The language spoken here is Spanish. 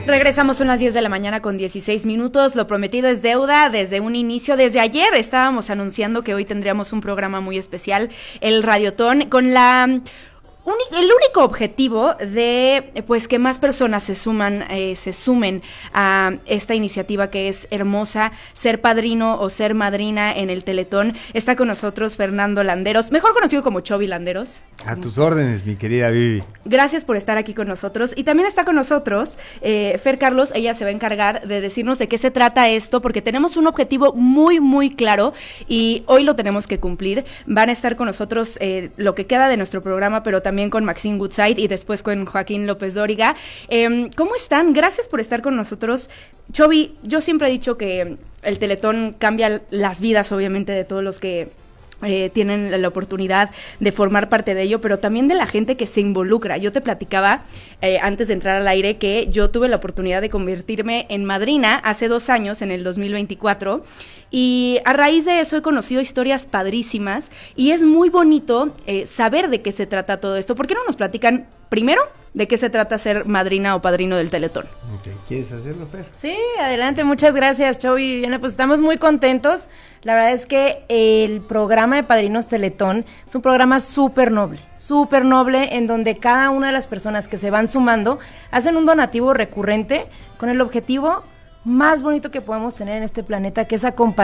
Regresamos, son las 10 de la mañana con 16 minutos. Lo prometido es deuda desde un inicio. Desde ayer estábamos anunciando que hoy tendríamos un programa muy especial, el Radiotón, con el único objetivo de pues que más personas se sumen a esta iniciativa que es hermosa, ser padrino o ser madrina en el Teletón. Está con nosotros Fernando Landeros, mejor conocido como Chovy Landeros. A tus órdenes, mi querida Vivi. Gracias por estar aquí con nosotros. Y también está con nosotros Fer Carlos. Ella se va a encargar de decirnos de qué se trata esto, porque tenemos un objetivo muy, muy claro y hoy lo tenemos que cumplir. Van a estar con nosotros lo que queda de nuestro programa, pero también con Maxine Goodside y después con Joaquín López Dóriga. ¿Cómo están? Gracias por estar con nosotros. Chovy, yo siempre he dicho que el Teletón cambia las vidas, obviamente, de todos los que tienen la oportunidad de formar parte de ello, pero también de la gente que se involucra. Yo te platicaba antes de entrar al aire que yo tuve la oportunidad de convertirme en madrina hace 2 años, en el 2024, y a raíz de eso he conocido historias padrísimas y es muy bonito saber de qué se trata todo esto. ¿Por qué no nos platican primero de qué se trata ser madrina o padrino del Teletón? Okay. ¿Quieres hacerlo, Fer? Sí, adelante, muchas gracias, Chovy y Viviana, pues estamos muy contentos. La verdad es que el programa de Padrinos Teletón es un programa súper noble, en donde cada una de las personas que se van sumando hacen un donativo recurrente con el objetivo más bonito que podemos tener en este planeta, que es acompañar